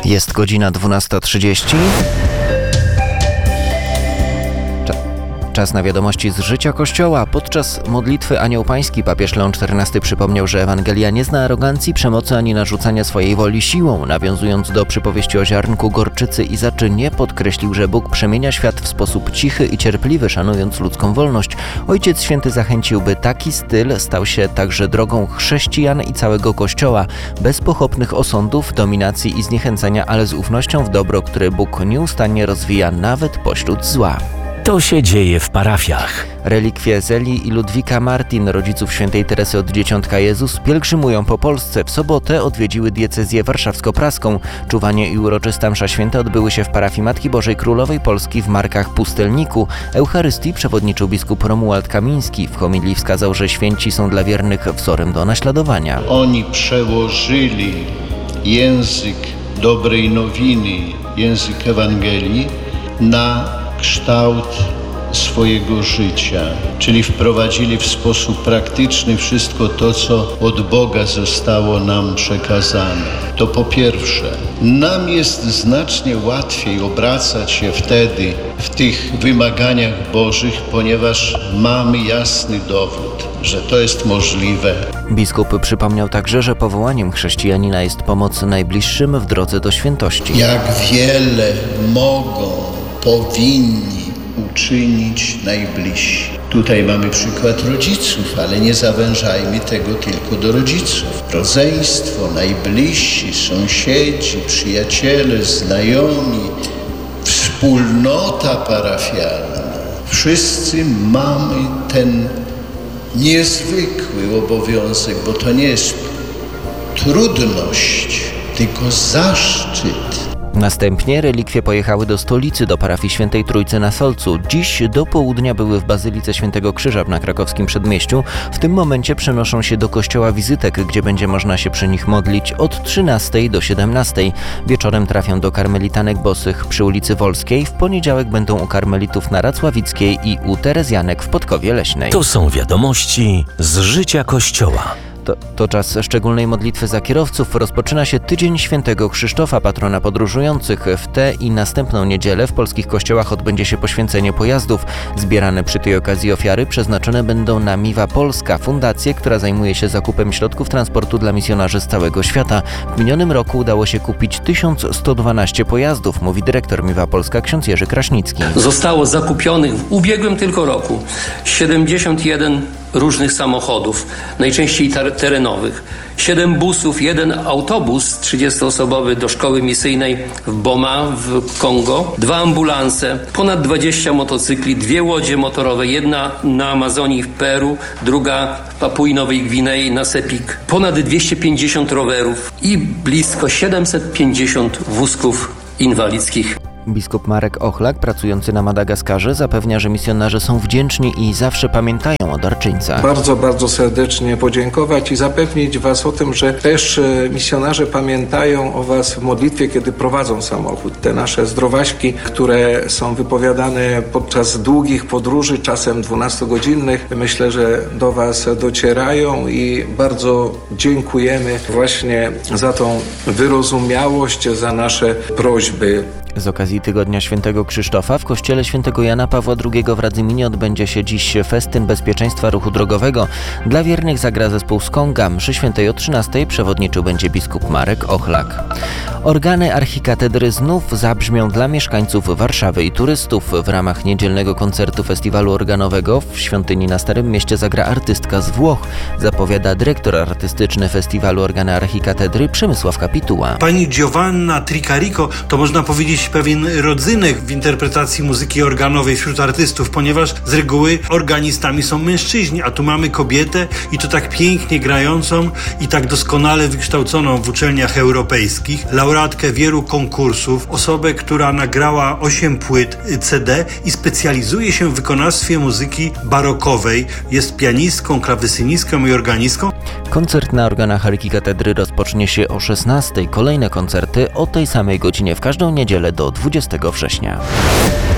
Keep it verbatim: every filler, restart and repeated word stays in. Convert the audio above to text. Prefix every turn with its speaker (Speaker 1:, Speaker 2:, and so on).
Speaker 1: Jest godzina dwunasta trzydzieści. Czas na wiadomości z życia Kościoła. Podczas modlitwy Anioł Pański papież Leon czternasty przypomniał, że Ewangelia nie zna arogancji, przemocy ani narzucania swojej woli siłą. Nawiązując do przypowieści o ziarnku gorczycy i zaczynie, podkreślił, że Bóg przemienia świat w sposób cichy i cierpliwy, szanując ludzką wolność. Ojciec Święty zachęcił, by taki styl stał się także drogą chrześcijan i całego Kościoła, bez pochopnych osądów, dominacji i zniechęcenia, ale z ufnością w dobro, które Bóg nieustannie rozwija nawet pośród zła.
Speaker 2: To się dzieje w parafiach.
Speaker 1: Relikwie Zeli i Ludwika Martin, rodziców świętej Teresy od Dzieciątka Jezus, pielgrzymują po Polsce. W sobotę odwiedziły diecezję warszawsko-praską. Czuwanie i uroczysta msza święta odbyły się w parafii Matki Bożej Królowej Polski w Markach Pustelniku. Eucharystii przewodniczył biskup Romuald Kamiński. W homilii wskazał, że święci są dla wiernych wzorem do naśladowania.
Speaker 3: Oni przełożyli język dobrej nowiny, język Ewangelii na kształt swojego życia, czyli wprowadzili w sposób praktyczny wszystko to, co od Boga zostało nam przekazane. To po pierwsze, nam jest znacznie łatwiej obracać się wtedy w tych wymaganiach Bożych, ponieważ mamy jasny dowód, że to jest możliwe.
Speaker 1: Biskup przypomniał także, że powołaniem chrześcijanina jest pomoc najbliższym w drodze do świętości.
Speaker 3: Jak wiele mogą, powinni uczynić najbliżsi. Tutaj mamy przykład rodziców, ale nie zawężajmy tego tylko do rodziców. Rodzeństwo, najbliżsi, sąsiedzi, przyjaciele, znajomi, wspólnota parafialna. Wszyscy mamy ten niezwykły obowiązek, bo to nie jest trudność, tylko zaszczyt.
Speaker 1: Następnie relikwie pojechały do stolicy, do parafii Świętej Trójcy na Solcu. Dziś do południa były w Bazylice Świętego Krzyża na krakowskim Przedmieściu. W tym momencie przenoszą się do kościoła Wizytek, gdzie będzie można się przy nich modlić od trzynastej do siedemnastej. Wieczorem trafią do karmelitanek bosych przy ulicy Wolskiej. W poniedziałek będą u karmelitów na Racławickiej i u Terezjanek w Podkowie Leśnej.
Speaker 2: To są wiadomości z życia Kościoła.
Speaker 1: To, to czas szczególnej modlitwy za kierowców. Rozpoczyna się Tydzień Świętego Krzysztofa, patrona podróżujących. W tę i następną niedzielę w polskich kościołach odbędzie się poświęcenie pojazdów. Zbierane przy tej okazji ofiary przeznaczone będą na Miwa Polska, fundację, która zajmuje się zakupem środków transportu dla misjonarzy z całego świata. W minionym roku udało się kupić tysiąc sto dwanaście pojazdów, mówi dyrektor Miwa Polska ksiądz Jerzy Kraśnicki.
Speaker 4: Zostało zakupionych w ubiegłym tylko roku siedemdziesiąt jeden różnych samochodów, najczęściej terenowych, siedem busów, jeden autobus trzydziestoosobowy do szkoły misyjnej w Boma w Kongo, dwa ambulanse, ponad dwadzieścia motocykli, dwie łodzie motorowe, jedna na Amazonii w Peru, druga w Papui Nowej Gwinei na Sepik, ponad dwieście pięćdziesiąt rowerów i blisko siedemset pięćdziesiąt wózków inwalidzkich.
Speaker 1: Biskup Marek Ochlak, pracujący na Madagaskarze, zapewnia, że misjonarze są wdzięczni i zawsze pamiętają o darczyńcach.
Speaker 5: Bardzo, bardzo serdecznie podziękować i zapewnić Was o tym, że też misjonarze pamiętają o Was w modlitwie, kiedy prowadzą samochód. Te nasze zdrowaśki, które są wypowiadane podczas długich podróży, czasem dwunastogodzinnych, myślę, że do Was docierają i bardzo dziękujemy właśnie za tą wyrozumiałość, za nasze prośby.
Speaker 1: Z okazji Tygodnia Świętego Krzysztofa w kościele Świętego Jana Pawła drugiego w Radzyminie odbędzie się dziś festyn bezpieczeństwa ruchu drogowego. Dla wiernych zagra zespół Skonga. Mszy świętej o trzynastej przewodniczył będzie biskup Marek Ochlak. Organy archikatedry znów zabrzmią dla mieszkańców Warszawy i turystów. W ramach niedzielnego koncertu festiwalu organowego w świątyni na Starym Mieście zagra artystka z Włoch, zapowiada dyrektor artystyczny festiwalu Organy Archikatedry Przemysław Kapituła.
Speaker 6: Pani Giovanna Tricarico to można powiedzieć pewien rodzynek w interpretacji muzyki organowej wśród artystów, ponieważ z reguły organistami są mężczyźni, a tu mamy kobietę i to tak pięknie grającą i tak doskonale wykształconą w uczelniach europejskich, laureatkę wielu konkursów, osobę, która nagrała osiem płyt C D i specjalizuje się w wykonawstwie muzyki barokowej. Jest pianistką, klawesynistką i organistką.
Speaker 1: Koncert na organach archikatedry rozpocznie się o szesnastej. Kolejne koncerty o tej samej godzinie w każdą niedzielę do dwudziestego września.